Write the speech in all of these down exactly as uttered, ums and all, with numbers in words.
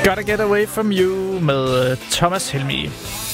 Gotta Get Away From You med Thomas Helmig.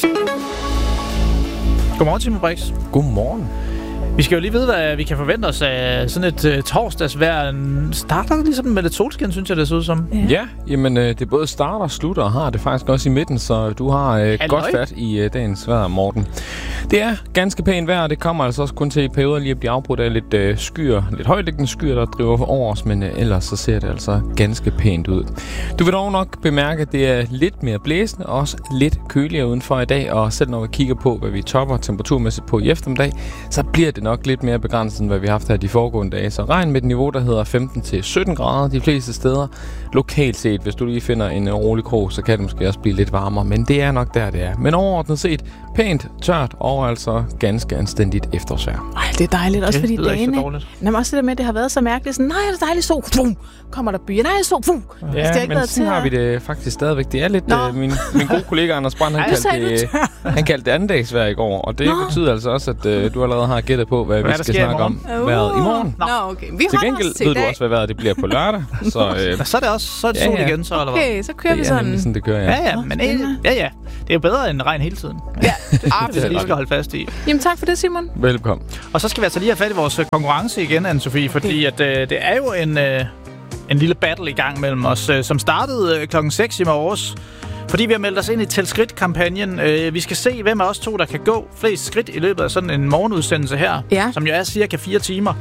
Godmorgen, Simon Brix. Godmorgen. Vi skal jo lige vide, hvad vi kan forvente os af sådan et uh, torsdagsvejr. Starter ligesom med lidt solskin, synes jeg, det ser ud som. Ja, ja jamen øh, det både starter og slutter og har det faktisk også i midten, så du har øh, godt fat i øh, dagens vejr, Morten. Det er ganske pænt vejr, og det kommer altså også kun til i perioder lige at blive afbrudt af lidt øh, skyer, lidt højtliggende skyer, der driver over os, men øh, ellers så ser det altså ganske pænt ud. Du vil dog nok bemærke, at det er lidt mere blæsende og også lidt køligere udenfor i dag, og selv når vi kigger på, hvad vi topper temperaturmæssigt på i eftermiddag, så bliver det nok lidt mere begrænset, end hvad vi har haft her de foregående dage. Så regn med et niveau, der hedder femten til sytten grader de fleste steder. Lokalt set, hvis du lige finder en rolig krog, så kan det måske også blive lidt varmere, men det er nok der, det er. Men overordnet set, pænt, tørt og altså ganske anstændigt efterårsvejr. Ej, det er dejligt, også det fordi dagene... Jamen også det der med, det har været så mærkeligt. Sådan, nej, det er dejligt sol. Pum, kommer der byer. Nej, sol. Pum. Ja, altså, men sådan har vi det faktisk stadigvæk. Det er lidt... Øh, min, min gode kollega Anders Brand, han, kaldte det, han kaldte det andendagsvejr i går. Og det Nå. betyder altså også, at øh, du allerede har gættet på, hvad, hvad vi skal snakke om uh. vejret i morgen. Nå, okay. Vi til gengæld til ved du også, hvad vejret det bliver på lørdag. Så, øh, så er det også så er det sol ja, ja. igen, så eller hvad? Okay, så kører vi sådan. Det er sådan, det kører, ja. Ja, ja, men øh, ja, ja. Det er jo bedre end regn hele tiden. Ja, det er det, vi skal holde fast i. Jamen tak for det, Simon. Velkommen. Og så skal vi altså lige have fat i vores konkurrence igen, Anne-Sophie, fordi at, øh, det er jo en, øh, en lille battle i gang mellem os, øh, som startede øh, klokken seks i morges. Fordi vi har meldt os ind i Tæl Skridt-kampagnen. Øh, vi skal se, hvem af os to, der kan gå flest skridt i løbet af sådan en morgenudsendelse her, ja. som jo er cirka fire timer.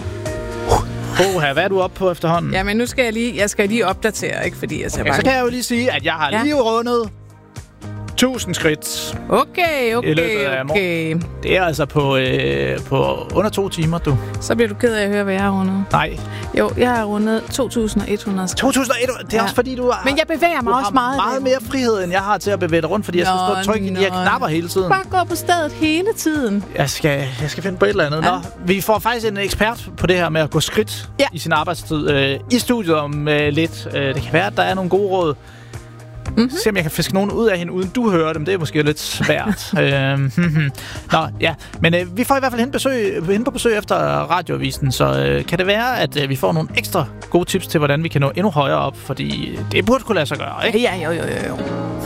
Oha, hvad er du oppe på efterhånden? Ja, men nu skal jeg lige, jeg skal lige opdatere, ikke? Fordi jeg ser okay, bare... så kan jeg jo lige sige, at jeg har ja. lige rundet tusind skridt. Okay, okay, okay. Det er altså på, øh, på under to timer, du. Så bliver du ked af at høre, hvad jeg har rundet. Nej. Jo, jeg har rundet to tusind et hundrede. to tusind et hundrede? Det er ja. også fordi, du har... Men jeg bevæger mig også meget. meget mere frihed, end jeg har til at bevæge dig rundt, fordi jeg skal stå og trykke i de her knapper hele tiden. Bare gå på stedet hele tiden. Jeg skal, jeg skal finde på et eller andet. Ja. Nå, vi får faktisk en ekspert på det her med at gå skridt ja. i sin arbejdstid øh, i studiet om øh, lidt. Øh, det kan være, at der er nogle gode råd. Mm-hmm. Se om jeg kan fiske nogen ud af hende, uden du hører dem. Det er måske lidt svært. øhm, Nå, ja. Men øh, vi får i hvert fald hen, besøg, hen på besøg efter radioavisen, så øh, kan det være, at øh, vi får nogle ekstra gode tips til, hvordan vi kan nå endnu højere op, fordi det burde kunne lade sig gøre, ikke? Ja, jo, jo, jo.